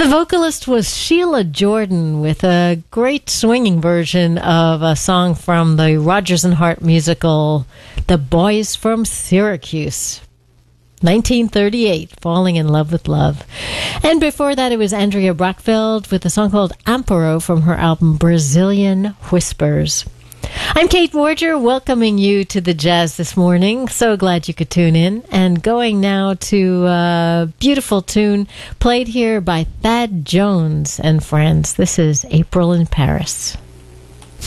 vocalist was Sheila Jordan with a great swinging version of a song from the Rodgers and Hart musical, The Boys from Syracuse. 1938, Falling in Love with Love. And before that, it was Andrea Brockfeld with a song called Amparo from her album Brazilian Whispers. I'm Kate Warger, welcoming you to the jazz this morning. So glad you could tune in. And going now to a beautiful tune played here by Thad Jones and friends. This is April in Paris.